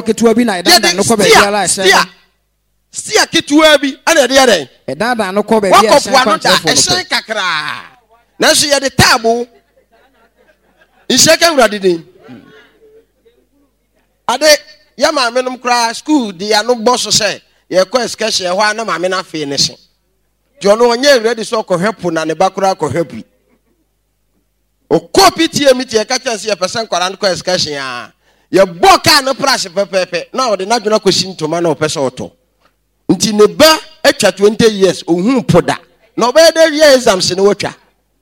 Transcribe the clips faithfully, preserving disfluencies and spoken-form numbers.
ketewa bi na edanda no ko be bia la ehye stia ketewa bi ana de yare edanda no ko be bia ehye ehye kakra na so ye de table isheka urade din ade ya ma menom kra school di ya no boss say ye ko excursion ho ana ma me na fe ne hye jono onye ready so ko hwepo na ne bakura ko hwepi o copy tie mi tie ka chance ye person kwara no ko excursion a ye boka no price pepepe na o de na dwona ko shintoma na o pese oto nti ne ba atwa twenty years ohun poda na o be de year exams ne wotwa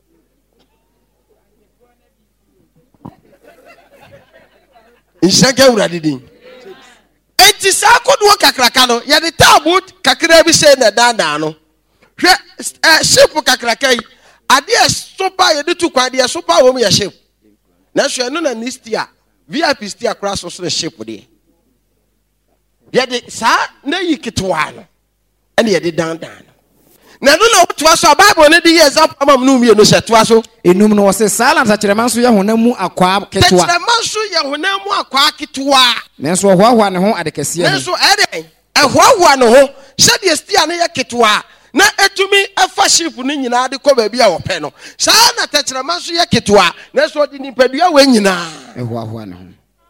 Ishaka urade din enti sa kodo kakraka no ye de tabu kakra bi se na danda no hwe ship kakraka yi ade sopa ye de tu kwa de sopa wo mu ye ship na hwe no na nistia V I P stia kra so so ship de ye de sa na yikitwa no ene ye de danda no na no na to aso Bible ne de years up amam no mi no se to aso enum no se sala nta kyerema so ye honamu akwa ketwa kyerema so ye honamu akwa ketwa nenso hoahoa ne ho adekese ye nenso ede hoahoa ne ho se de stia ne ye ketwa na etumi afa ship ni nyina de ko ba bia wo pe no sa na ta kyerema so ye ketwa nenso de nipadua wa nyina hoahoa ne ho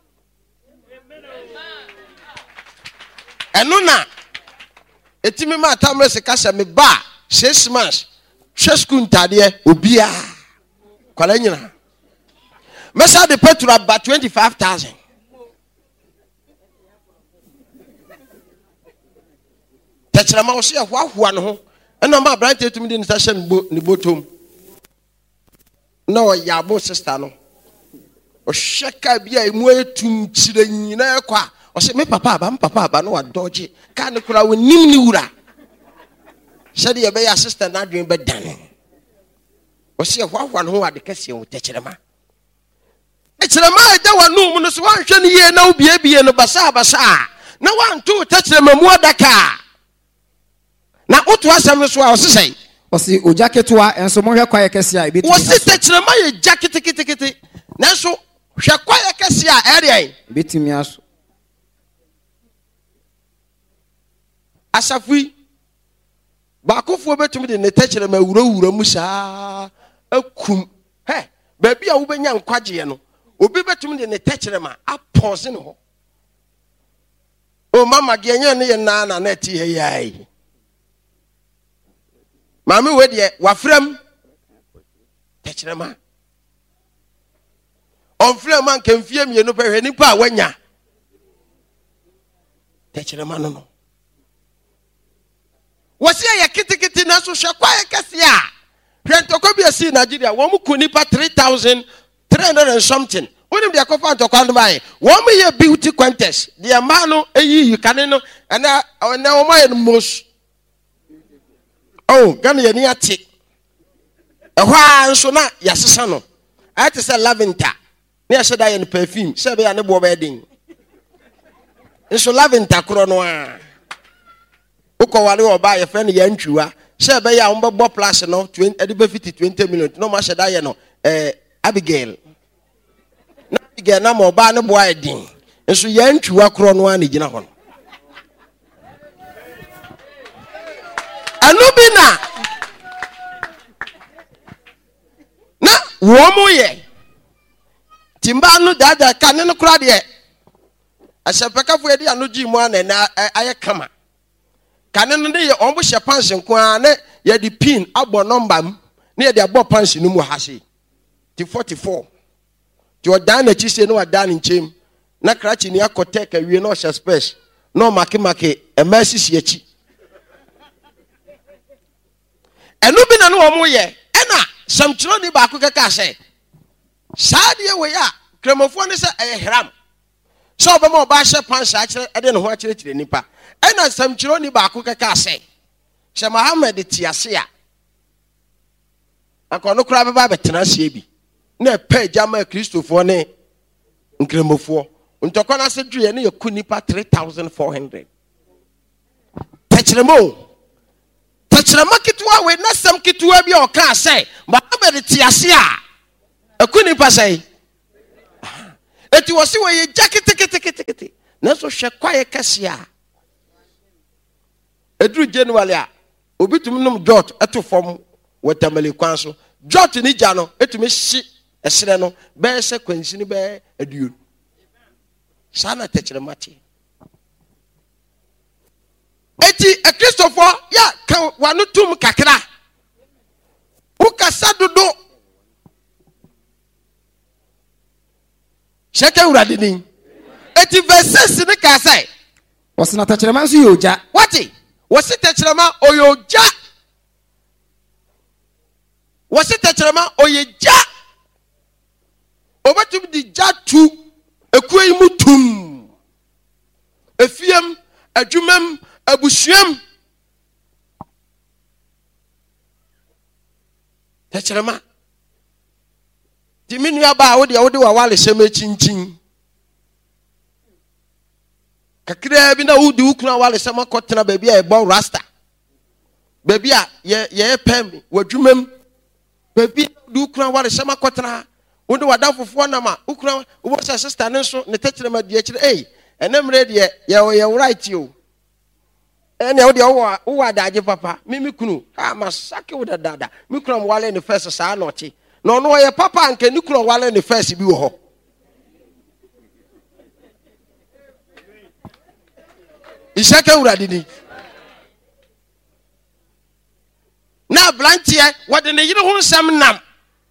eno na etimi ma tamrese kasa me ba six months shesku ntade obia kwala nyina mesa de petrol about twenty-five thousand tachira ma osia hoahoa no ho ena ma brand etumi de station bo ni botom na o yabo sister no o sheka bia emu etum chire nyina ekwa o se me papa aba me papa aba no wa doje ka ne kura wonim ni wura shade ye be ya sister na dwen be dan o se hoahoa no ho ade kase o tachirema tachirema e da wanu mu no so wan hwe ne ye na obie bie no basa basa na wan to tachirema mu adaka na otu asem so a o se sei o se o jacketwa enso mo hwe kwa ye kase a e betumi o se tachirema ye jacket kete kete na so hwe kwa ye kase a area e betumi aso asafui bakofo betumi de ne tachere ma wura wura mu saa akum he ba bia wo benya nkwaje no obi betumi de ne tachere ma apose ne ho o mama ge nya ne ye na na na ti he yai mama we de wafram tachere ma on frem man kan fie mie no pehwe nipa wanya tachere ma no no wasi ya kitikiti na so hwekwa ya kase a hwentoko bi asi Nigeria wo mu kunipa three thousand three hundred and something wonim de akofa ntokwa no bai wo mu ye beauty contest de ma no eyi yukane no na na wo ma ye mos oh gana ye ni ate ehwa nso na ya sesa no ate se lavender ne ya sheda ye no perfume se be ya ne bo ba din nso lavender kro no a uko wale oba ye friend ye ntwiwa se be ya umbe bo plus no twenty e be fifty twenty million no ma sheda ye no eh Abigail na Abigail na mo oba ne boa edin nso ye ntwiwa kro no an gina ho anubina na wo mu ye timba no dada kan no kra de asepekafo edi anu gi mu an na aye kama kane no de ye ombo hye panse nko a ne ye di pin abo number m ne ye de abo panse no mu ha se ti forty-four ti odan na chi se no odan nchem na krachi ni akotek awie no hye space no make make e masisi achi enu bi na no wo mu ye ena samtro ni ba ko kaka se saade we ya kremofo ne se e hram so obema oba hye panse a kire e de ne ho a kire kire nipa ena samchiro ni ba ko kaka se she Muhammad tiase a akono kura be ba betena se bi na pa jama Kristofo ne nkremofo ntoko na se due ne yaku nipa three thousand four hundred tachiremo tachirema kitwa we na sam kitwa bi o ka se Muhammad tiase a aku nipa sai eti wo se we ye jacket kete kete kete Nanso hwe kwaye kese a eduru January a obi tum nom jot eto fom watamale kwan so jot ni gya no etumi hye esere no be se kwansi ni be aduo sana techere mate eti e Christopher ya kan wanu tum kakra ukasa dodo sheke urade ni eti verses ni ka sai wasina techere man so yoja wati wasi techere ma oyoja wasi techere ma oyeja obatum di jatu ekuyi mutum efiem adwumam abusuam techere ma diminu aba wo de wo de wa wale hyeme chinchin kakra bi na wo de ukuna wale hyeme kotena ba bia e bo rasta ba bia ye ye pem wadwumam ba bia de ukuna wale hyeme kotena wo de wada fofo na ma ukuna wo se sister ne so ne techere ma de akire eh enemre de ye ye right you ene wo de wo wo adaje papa mimi kunu ha masake wo dada mi kunu wale ne first saa no chi no no ye papa anke ni kunu wale ne first bi wo ho ishake urade ni na blantie wo de ne yire ho nsam nam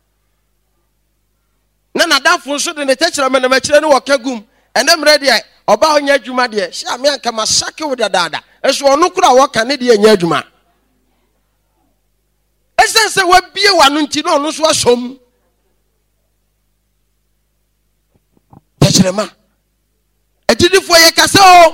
na na dafo so de ne techere me na makire ne wo kagum enemre de oba onya adwuma de sha me anka masake wo dada eso onu kura wo ka ne de anya adwuma esense wa bie wanu nti no onu so asom techrema adidifo ye kase o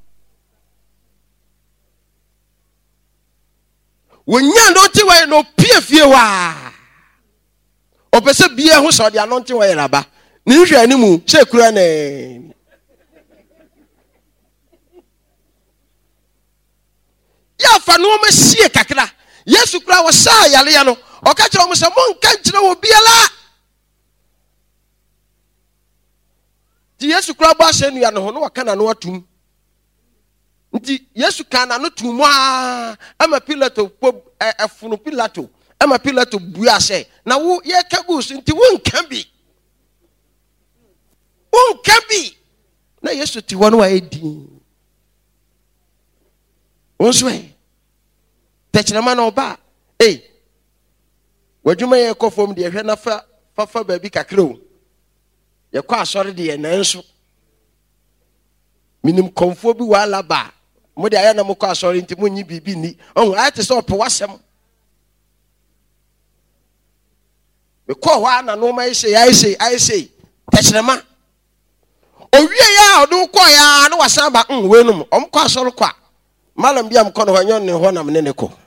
wonya no ti wa no pie fie wa opese bie ho so de anonte wa yeraba ni hwe animu se kura ne ya fa no ma sie kakra Yesu kura wo sa yale ya no o ka kire wo se mo nka nkire wo biala ti Yesu kura ba se nu ya no ho no waka na no atum nti Yesu kana no tum a ama Pilato efunu Pilato ama Pilato bua se na wo ye ka gus nti wo nka bi wo nka bi na Yesu ti wo no wa edi Onswe techere ma no ba eh wadwuma ye kofom de hwe na fa fa ba bi kakra o ye kwa asore de ye nanso minim konfo bi wala ba mo de aya na mo kwa asore nti mo nyi bibi ni oh ayete so pe wasem be ko wa na no ma ise ya ise ise techere ma owie ya odu ko ya na wasan ba mm we num om kwa asore kwa malam biam kono hanyon ne ho na me ne ko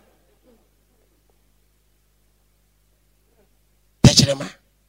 techrema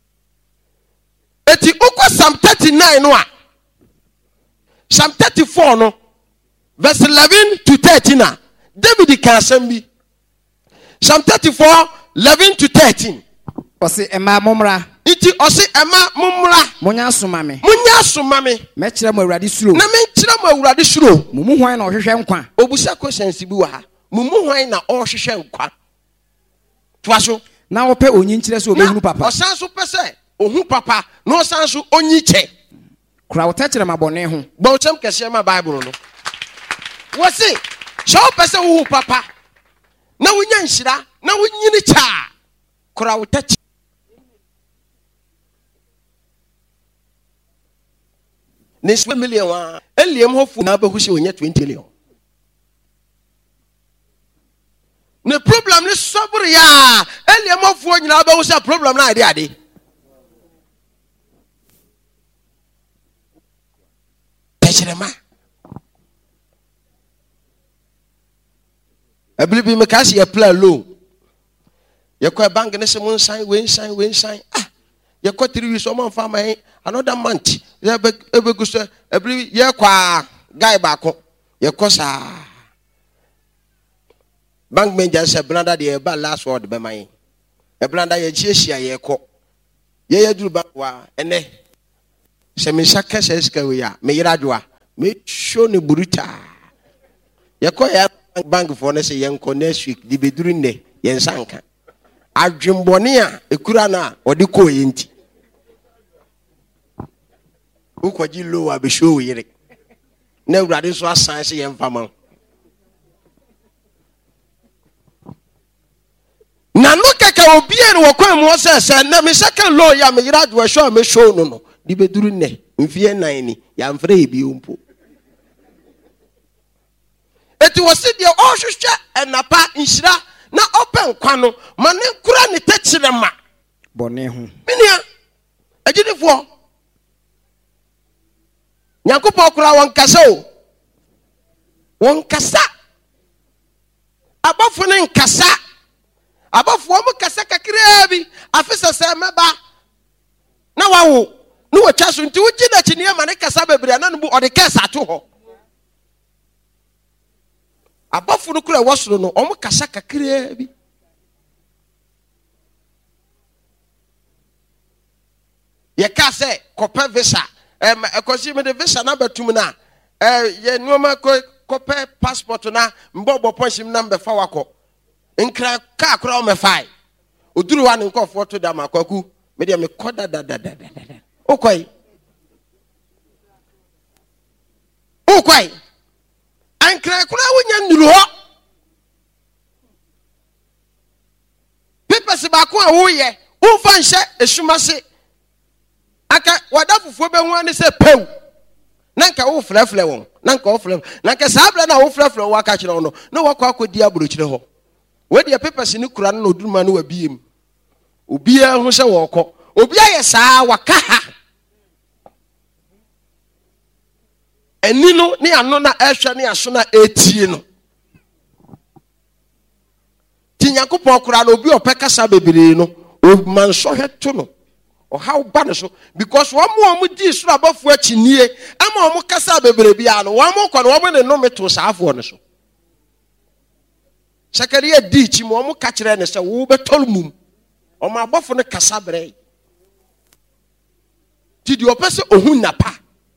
eti ukwa Psalm thirty-nine no a Psalm thirty-four no verse eleven to thirteen na David kan sambi Psalm thirty-four eleven to thirteen osi ema momra iti osi ema momra munya asoma me munya asoma me me kire mo awurade suro na me kire mo awurade suro mumu hwan na ohwehwe nkwa obusa questions bi wa ha mumu hwan na ohwehwe nkwa twaso na wo pe onyi nkire so obehunu papa osan so pese ohu papa na osan so onyi che kura wo techere ma bone ho bo chem kese ma bible no wo se so pese ohu papa na wonya nhira na wonyini cha kura wo techere Neswe million wa eliem hofu na abahu se onya twenty million. Ne problem ni sobri ya eliem hofu nyina abahu se problem na ade ade. Techrema. Ablibi me kasi ya plan loan. Ye kwa bank ne se mon sign we sign we sign ah ye kwa three weeks o man fa mai another month ye be ebe gusto every ye kwa guy back ye kwa sa bank manager say blanda de ba last word be mai e blanda ye chiehia ye kwa ye ye duru ba wa ene se me saka se ska we ya me yira dwa me show ne buruta yakoya bank for ne say yenko next week di beduru ne yensanka adwembone a ekura na odi ko yenti ukwaji low abi show yire na urade so asan say yemfama na no kaka obi en wo kwa mu se se na me second low ya me yira do show me show no no di beduru ne mfie nan ni ya mfre bi umpo eti wose de o hwehwe enapa nhira na open kwano ma ne kura ne techire ma bone ho minia agidifo Nyankopon kura won kasa o won kasa abafo ne nkasa abafo mo kasa kakira bi afisa se meba na wawo no watwa so nti wugi na chinie ma ne kasa bebre na no bu ode kasa to ho abafo no kura wasoro no omo kasa kakira bi ye ka se kopa visa em ekosi me de visa na batum na eh ye nuoma kopa passport na mbobo ponshim na mbefa wako nkra ka akra o me fai oduru wa ne nkofo to da makwaku me de me koda da da da da okwai okwai ankra kura wonya nduru ho pepe se ba ko a wo ye wo fa nhye esuma se aka wadafufuo be hu ani se pew nanka wo frefle won nanka wo fref nanka sabra na wo frefle wo aka kire no na wo kwa akodi aburo kire ho we de pepe se ni kura no oduruma no wabiem obi a hu se wo kọ obi aye saa waka ha eni no ne ano na ehwe ne aso na etie no ti Nyankopon kura no obi opekasa bebere no o man so heto no o how bad so because one more mu di sura bafu achinie ama o mu kasa bebere bia no one more kwa no wo ne no meto saafo ne so Sakaria di chi mo mu ka kire ne se wo betol mum o ma bafo ne kasa bre ti di opese ohun napa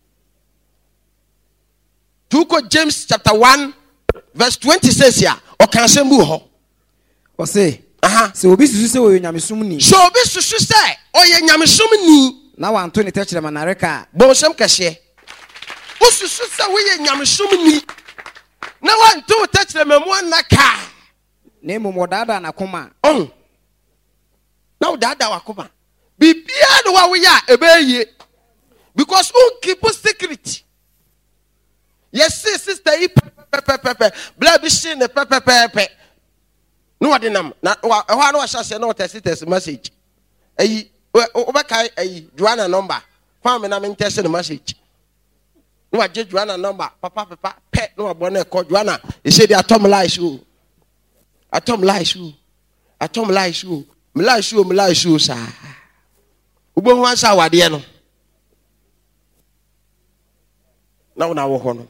Tuko James chapter one verse twenty says here o kan sembu ho o say aha se obi susu se wo nyamesum ni so obi susu se o ye nyamesum ni na wanto ne techire manareka bon sem kase o susu se wo ye nyamesum ni na wanto techire mamu anaka na emu dada na koma oh na o dada wakoma bibia no wa wo ya ebeye because who keep secret. Yes, sister, he pepe pepe, blood be seen the pepe pepe. No, I didn't. Now, why do I say no test message? A Obakai, a Joanna number. Farm and I'm in testing the message. No, I just Joanna number. Papa, papa, pet, no, a bonnet called Joanna. He said, the atom lies you. Atom lies you. Atom lies you. Milies you, milies you, sir. Ubo once our dear. Now, now, one.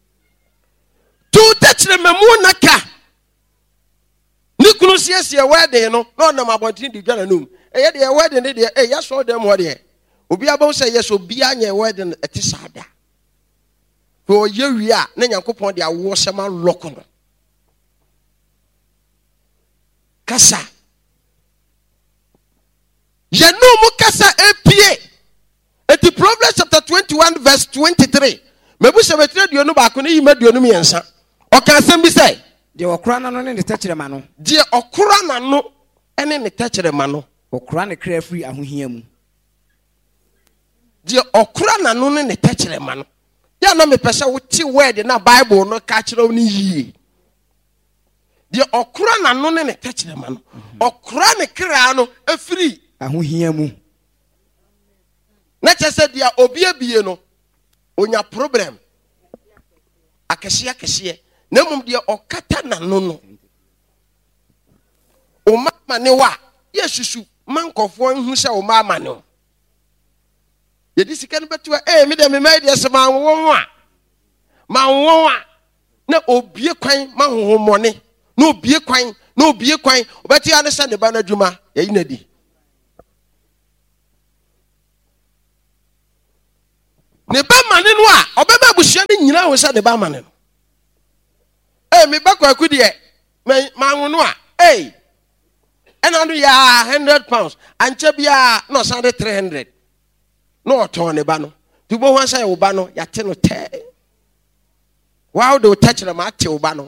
To touch the memunaka. Nicholas, yes, your wedding, no, no, no, about the Jananum. A yet your wedding, a yes, or them, what ye. Ubiabo say yes, will be on your wedding at Tisada. For you, we are, Nanya Coupon, their Wasama Locono. Casa. Yanu Mukasa A P A. At the Proverbs chapter twenty-one, verse twenty-three. Maybe some trade you know back when you made your name answer. Or can some be say, the Okrana no in the touch the mano. Dear Okurana no, and in the touch the mano. Okrana clear free and him. Dear Okurana no in the touch the mano. Ya no me person with two word in a Bible no catch only ye. Dear Okurana no in the touch the mano. Okurana crano a free and him. Not just said, dear Obia Bieno. Onya problem akese akese na mum de okata na no no o mama ne wa yesusu mankofo hu se o mama ne ye di sika ne beto eh me de me mai de se ma won a ma won a na obie kwan ma hohomone na obie kwan na obie kwan obeti ane se ne ba na dwuma ye yi na di ne ba mane no a obeba bushia ne nyina ho sɛ ne ba mane no eh me ba kwaku de me manwo no a eh ɛna no ya one hundred pounds anche bia no sande three hundred no oton ne ba no tu bo ho sɛ wo ba no yate no te wow do touch na ma te wo ba no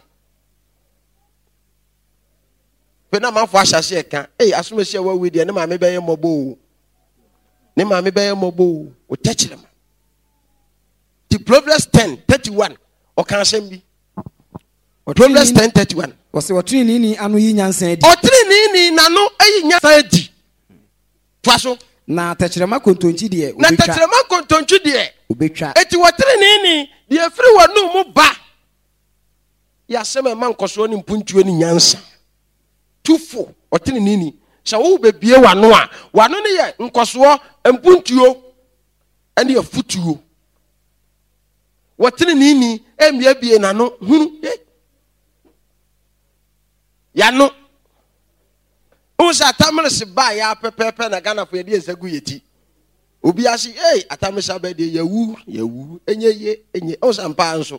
pe na ma fo ahyase e ka eh asomasi wa we de ne ma me bɛyɛ mɔbɔ ne ma me bɛyɛ mɔbɔ o touch na ma the Proverbs ten thirty-one o kan asɛm bi Proverbs ten thirty-one wose wotri ni ni anu yi nyansan di otri ni ni nano ayi nyansan di twaso na tachrema kontonchi de na tachrema kontonchi de obetwa eti wotri ni ni de afiri wonu mu ba ya sema man koso ni mpuntuo ni nyansa tufo otri ni ni sha wo bebie wano a wano ne ye nkoso mpuntuo ene afutuo wotri ni ni emia bie nano hunu ya no usa tamres ba ya pepepe na Ghana fo ye de esagu yeti obi asi eh atamesa ba de yawu yawu enye ye enye usa mpa nso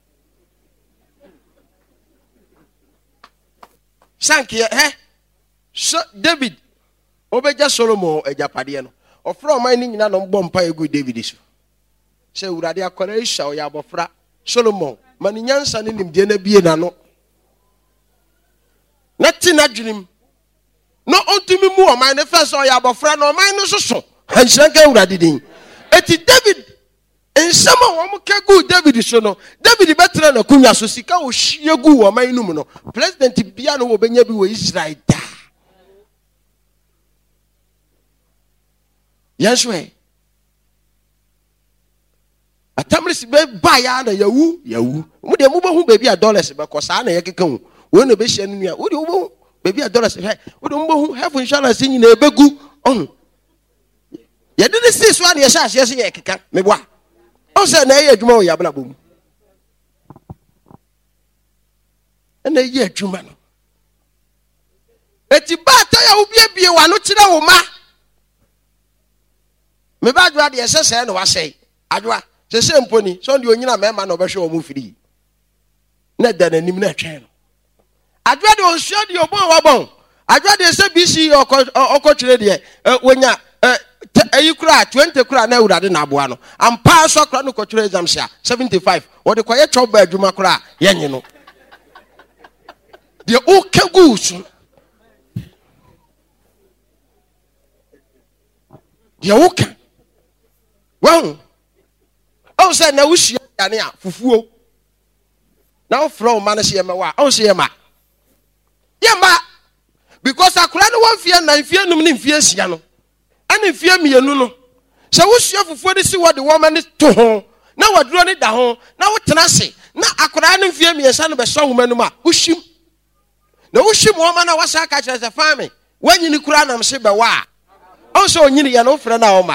sanke he so David obeja Solomon ejapade no ofro man ni nyina no mbo mpa egu David so se urade akora isha o ya bofra Solomon man nyansa ni nimde na bie na no Nati na dream. No ontumi mu o man ne first o ya bofra no man no soso. Hanshranka urade din. Eti David ensama wo mo kegu David so no. David betra na kunya so sika o hyiegu o man no mu no. President bia no wo benya bi wo Israel da. Yeshwe. Atamris be ba ya na yawu yawu. Mu de mu bo hu baby a dollars be ko sa na ye keka hu. We no be share nua wo de wo baby a dollars he wo de mbo health insurance nyina ebegu on ye de see so na ye sha sha ye keka me boa o se na ye adwuma o ya bla bom na ye adwuma no eti ba ta ya wo bie bie wa no kire wo ma me ba adwa de ye se se na wa sei adwa se se mponi so de onyina mema na obehwe wo mu firi na da nanim na twen adwa de onsuo de obon wa bon adwa de se bc okotwere de wonya ayi kura twenty kura na urade na aboa no ampa so kura no kotwere exam sha seventy-five wo de koye choba adwuma kura yenye no de o kegu so de o ka won o se na wuhia yane a fufuo na o flow man se yema wa o se yema yema because akura no wan fie na fie num ne fie sia no ani fie mienu no se wo sua fufuo de si wo de woman to ho na waduro ne da ho na wo tena se na akura ne fie miesa no be so wo manum a wo him na wo him woman na wasa ka kire se fami wanyini kura nam se be wa o so onyini ye no frɛ na wo ma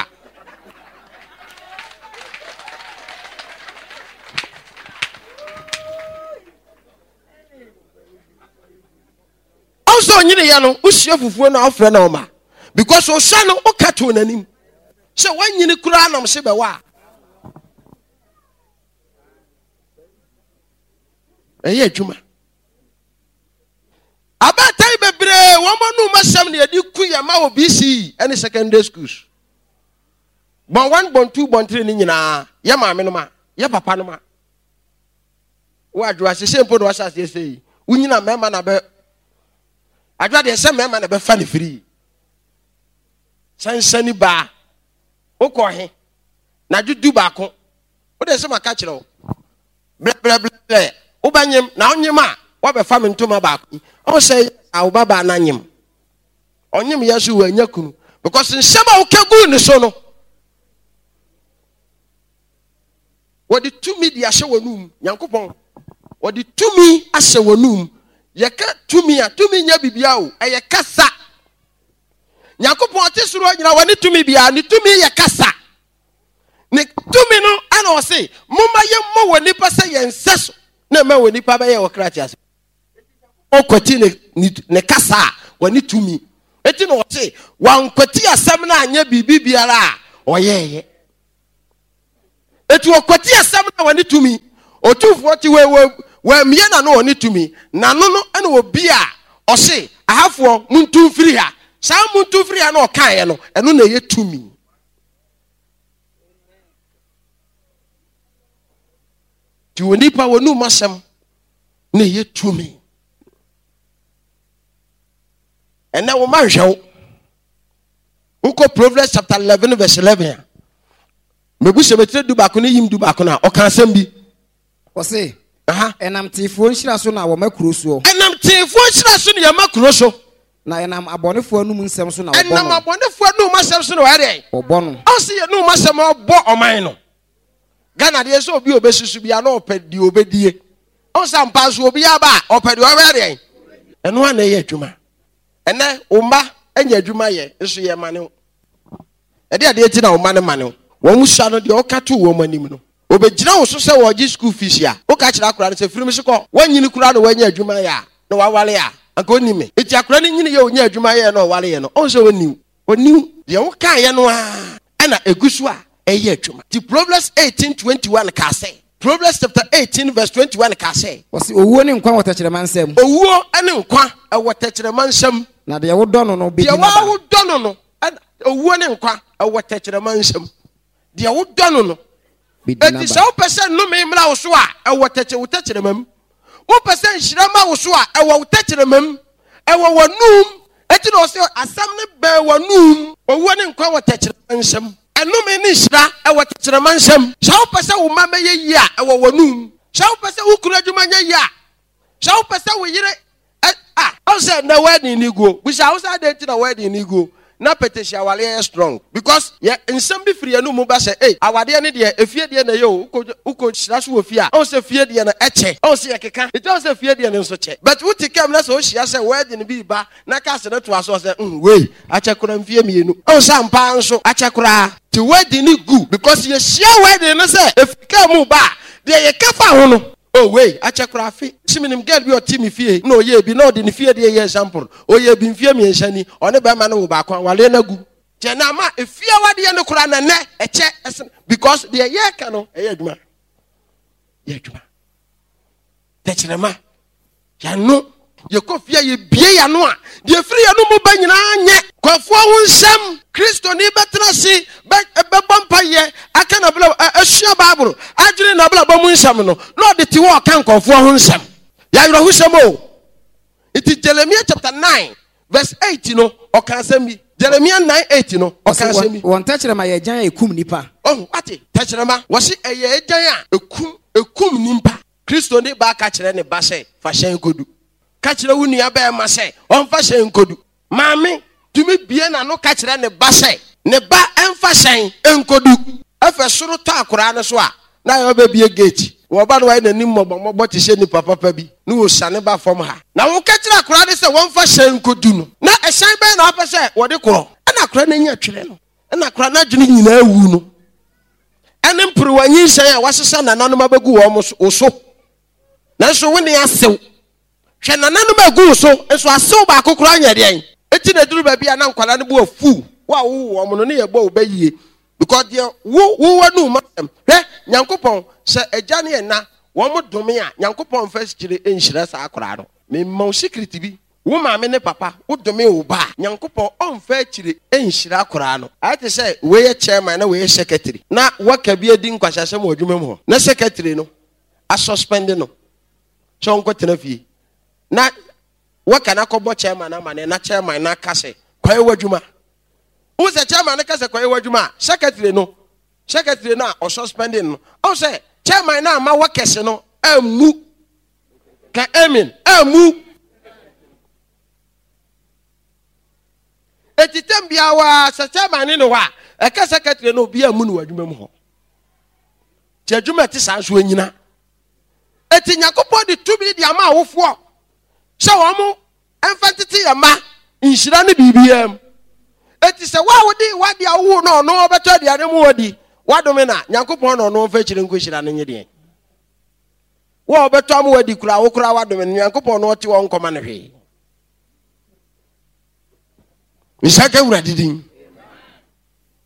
so nyine ya no usie fufuo na ofre na oma because o sha no o kato nanim so wanyini kura anam se be wa eye adwuma abatai bebre wo manu masam ne edi ku ya ma obi si any secondary schools bon one bon two bon three ni nyina ya ma me no ma ya papa no ma wa adwa se sempo no wasa se sei unyina mema na be adwa de se mema na be fa ne free sansani ba okohe na judu ba ko o de se maka kire o ble ble ble o banyem na onyem a wo be fa me ntoma ba ko o se awo baba na nyem onyem yesu wa nyakunu because nsema o kegu ne so no wo de tumi di ahye wonum yankopon wo de tumi ahye wonum yeka tumi a tumi nya bibia o eye kasa yakopon te suro nyina wani tumi bia ni tumi ye kasa ne tumi no ana o se mumma ye mo woni pa se ye nseso na ma woni pa ba ye wo kratias o kwati ne ne kasa wani tumi eti no o se wan kwati asem na anya bibi biara o ye ye Etu okwati asam na wani tumi. Otufo ti we we we mie na no wani tumi. Na no no ene obi a ose ahafo muntu mfiri ha. Sa muntu mfiri ha na okan ye no eno na ye tumi. Ti woni pa wonu masam na ye tumi. Ena wo ma hwew. Uko Proverbs chapter eleven verse eleven. Mebu sebetre du ba ko ne yim du ba ko na o kan asem bi. O se, aha, enam tifo nhira so na wo makuro so. Enam tifo nhira so na ye makuro so. Na enam abonefo anum nsem so na wo bono. Enam abonefo anum masem so na wo ade. Wo bono. O se ye no masem obo oman no. Gana de so obi obesusu bia na opedi obedie. O sampa so obi aba opedi obedie. Eno ana ye adwuma. Ene umba enya adwuma ye nso ye mane. Ede ade eti na umba ne mane. Wo musa no de o ka to wo manim no. Obegina wo so se wo gi school fees ya. O ka kira akura se firim se ko. Wanyini kura no wanya adwuma ya. Na wa wale ya. Anka onime. Eti akura ni nyini ye onya adwuma ye na o wale ye no. On se woniu. Oniu de wo kan ye no a. Ana egusu a eye adwuma. Ti Proverbs eighteen twenty-one ka say. Proverbs chapter eighteen verse twenty-one ka say. Wasi owuo ne nkwa wotachirema nsem. Owuo ane nkwa e wotachirema nsem. Na de wo dɔ no no be di na ba. De wo dɔ no no. Owuo ne nkwa e wotachirema nsem. De wo dɔ no no. Eti se wo pese no me mra wo so a e wotache wotachirema. Wo pese nhirama wo so a e wo wotachirema. E wo wanum. Eti no se asam ne be wanum. Owuo ne nkwa wotachirema nsem. Enome ni hira e wotachirema nsem. Se wo pese wo ma me ye yi a e wo wanum. Se wo pese wo kura adwuma nya yi a. Se wo pese wo yire ah, I said na wedding ni go. We shall also date na wedding ni go. Na petition wale is strong because yeah in some be free no mo ba say eh awade ne de efie de na yo uko uko hira so ofie a o se fie de na eche o se yekeka it o se fie de na nso che but we take am na so hia say wedding bi ba na ka se na to aso say mm we ache kura mfie mienu o se ampa nso ache kura ti wedding ni good because you share wedding no say efika mu ba de yekafa ho no. Oh wait, acha krafi. Siminim girl bi o timi fie. No ye bi no de ni fie de ye example. O ye bi mfie mi enhani. One be ma no wo ba kwa wale na gu. Je na ma efie wade ye no kura na ne eche because de ye ka no e ye adwuma. Ye adwuma. Techrema. Ya no ye kofia ye bie ya no a. De free ya no mo ba nyina anye. Kwafo ho nsam. Kristo ni betra si be be bompa ye aka na bla asua bible adwene na bla bom nsam no no de ti wo kan kofo ho nsam ya yoro ho nsam o it Jeremiah chapter nine verse eight no o kan nsam bi Jeremiah nine eight no o kan nsam bi won tachirema ye jan ekum nipa oh ati tachirema wo se eye jan a ekum ekum nipa Kristo ni ba ka kire ne ba se fa hyen kodu ka kire wo nua ba ma se on fa hyen kodu maami tumi bie na no ka kire ne ba se ne ba emfa hyen enkodu afa soro ta akora ne so a na yo ba bie gate wo ba no wa na nim mobo mobo ti she ni papa pa bi ne wo sane ba fom ha na wo ka kire akora ne se won fa hyen kodu no na ehyan ba na apa se wo de koro na akora na nya twere no na akora na dwene nyina awu no ene mpuru wanyi hyen a wasesa na nanom abagu wo so na so wo ne asew hwe na nanom agu so so asew ba akokoro anya de eti na duru ba bia na nkwala ne bo afu wa wo wo mo no ne ye bo obayie because there wo wo wanu masem he nyankopon se agya ne na wo mo dome a nyankopon first kire enhyira sa akora no me ma secret bi wo maame ne papa wo dome wo ba nyankopon on fa kire enhyira akora no ate se we ye chairman na we ye secretary na waka bi edi nkwahasem odwuma mu na secretary no a suspend no so onko tenafie na waka na kobo chairman na mane na chairman na kase kwae wadwuma who say chairman na kase kwae wadwuma secretary no secretary na o suspending no o say chairman na ma wakese no amu ka amen amu etitem bia wa sa chairman no wa e ka secretary no bia mu no wadwuma mu ho tadwuma ti san so anyina eti nyakopo de tubi di ama awofo se wo mo emfantiti ya ma inhyira ne bibiam eti se wa wodi wadi awu no no obeto de ade mu wodi wadome na nyankopon no no fa kyire nkohyira ne nyede wo obeto am wadi kura wo kura wadome nyankopon no te wo nkoma ne hwe misaka wura didin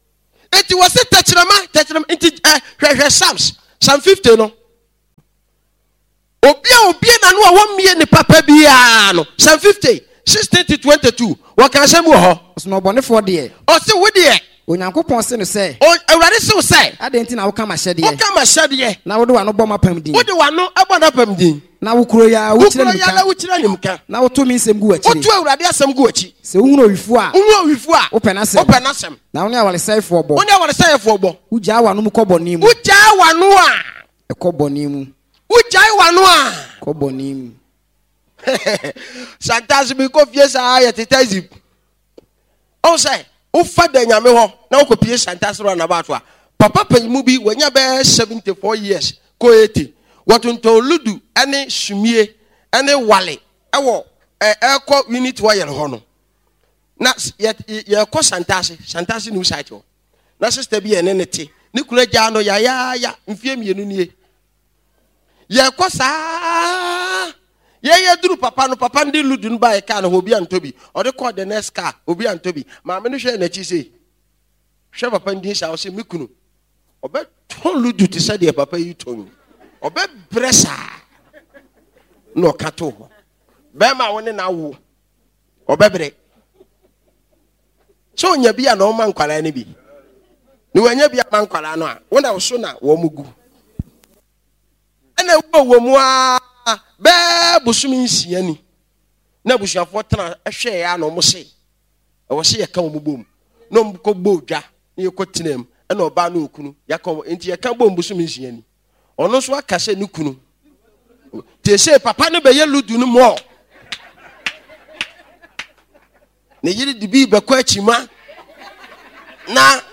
It was a Tachrama, Tachrama, into Psalms, Psalm fifty. No. Obia, Obia, and one me and the Papa Biano, Psalm fifty, sixteen to twenty-two. What can I say more? It's no bonnet for dear. Oh, so what dear? When Uncle Ponson say, Oh, I already so say. I didn't know come a shed What come a shed ye? Now do I no bomb up him? What do I know about up him? Now Kroya, which I now to me some good. What do I have some good? So who know if you are? Who know if you are? Open us, open us. Now I will say for bo. Only I want to say for bo. Ujawa no Cobonim. Ujawa noa. A Cobonim. Ujawa noa. Cobonim. Sometimes because yes, I at it as it. Oh, say, oh, father, Yamaho, now copy Santas run about what. Papa Penny movie when you bear seventy-four years, co eighty. What unto Ludu, any Shumie, any Wally, our air court unit wire honor. Not yet, your cost Santas, Santas new site. Not sister be an entity. Nicola Jano, ya ya ya, infame you. Ya cosa. Yeah, yeah, do papa no papa ndi ludun ba e car no obi antobi. Or they call the next car obi antobi. Ma me no hwe na chi say. Hwe papa ndi sha o say mikunu. Obe ton ludu ti say the papa yi ton. Obe bresa. No kato. Be ma woni na wo. Obe bre. So nya bia na o man kwala ne bi. Ni wanya bia man kwala no a. Wona wo so na wo mugu. Ena wo wo mu a be busumi nsiani na busuafo tena ehwe ya na omo se e wo se ye ka omo bom no mko bodwa ne yekotinam e na oba na okunu yakọ enti ye ka bom busumi nsiani ono so aka se ne kunu te se papa ne be ye ludu no mo ne yiri dibi be kwa chima na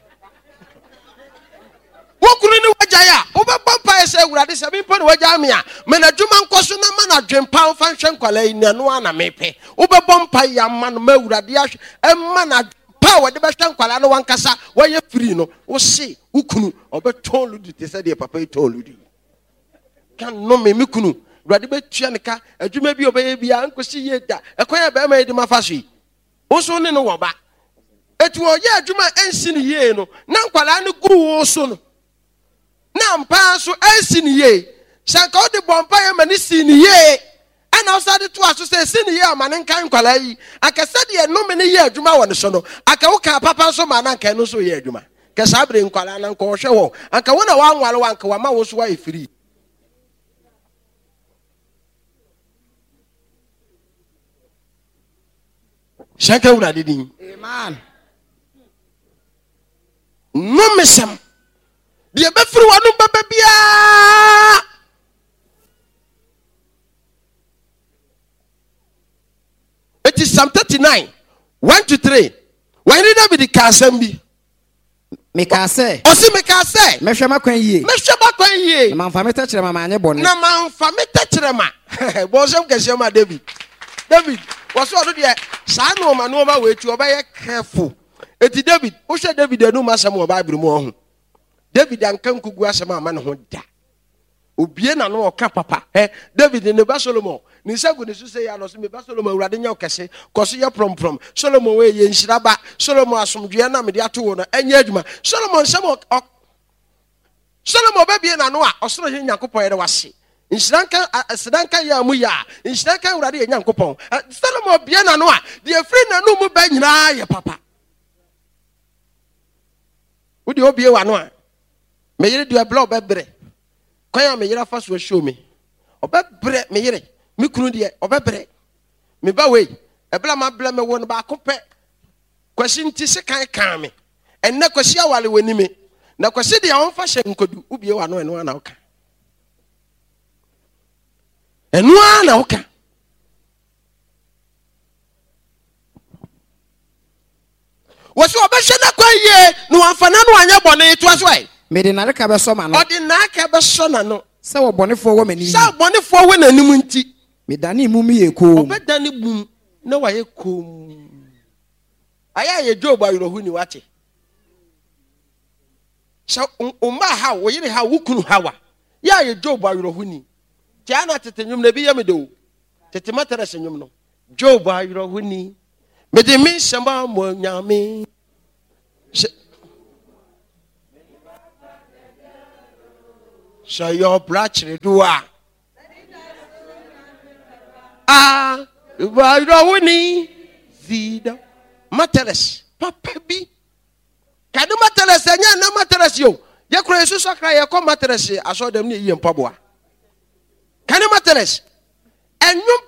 wokuru ni wajaya obabampa ese awurade se bi mpa ni waja me a me na dwuma nkoso na ma na dwempa mfa nhwe nkwala yi na no ana mepe obabampa ya ma no ma awurade ahwe e ma na pa wode be hwe nkwala no wankasa waye free no wo se ukunu obeton ludi te se de papa yi ton ludi kan no me mikunu awurade be tua ne ka adwuma bi obeye bia nkosi ye da ekwan ya be ma yedi mafaso yi wo so ne no wo ba etu oye adwuma ensi ne ye no na nkwala no gu wo so no na mpa so ensi ye sanka odi bompa ye mani sini ye ana osade to aso se sini ye amane nkan kwala yi akase de no me ne ye adwuma won so no aka wo ka papa so ma na nkan no so ye adwuma ke sabre nkwala na nko hwe wo aka wo na wa nwale wa nka wa ma wo so wa efiri Shanka wura didi amen no mesam de be firi wanu baba bia it is Psalm thirty-nine one to three when read that be the kasam bi me ka say o si me ka say me hwe makwan yie me hwe makwan yie na manfa meta kire mama anye bone na manfa meta kire ma bo sem kese ma David David was so do de sa no ma no ma we tu obeye careful eti David o hwe David anu ma sam o Bible mu ho David ankan kugu asem ama ne ho da obie na no oka papa eh David ne ba Solomon ni sagu ne so say ya no so me ba Solomon awurade nya okese koso ye prom prom Solomon we ye nhira ba Solomon asomdwe na me de ato wo no anya adwuma Solomon sem Solomon ba bie na no a osoro he Nyankopon ye de wase nhyiranka sedanka ya mu ya nhyiranka awurade ye Nyankopon Solomon bie na no a de afri na no mu ba nyina ye papa udi obie wa no a me yire do blow bebre kwanya me yire fa so show me obebre me yire me kunu de obebre me ba we ebla ma bla me won ba ko pe kwasi nti se kan kan me enne kwasi awale wani me na kwasi de on fa hye nkodu ubie wa no eno na oka eno na oka waso obehye na kwaye no amfana no anya bone to aso ai me de na ka be so ma no odi na ka be so na no se wo bonefo wo mani se bonefo wo nanim nti me dani mu mi ye ko obedani bum na wa ye kom aya ye Job ayrohu ni wache so umma ha wo yire ha wukunu hawa ya ye Job ayrohu ni tiana tetenyum na bi ye me do tete matara senyum no Job ayrohu ni me de mi samba mo nyame So your brother do ah. Ah, why don't we need Zida? Materes, Papa B. Can you materes and ya no materes yo? Ya crazy so cry, ya come materes. I saw them near you in Pabua. Can you materes? And you